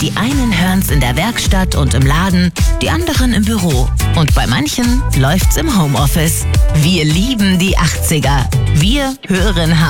Die einen hören's in der Werkstatt und im Laden, die anderen im Büro. Und bei manchen läuft's im Homeoffice. Wir lieben die 80er. Wir hören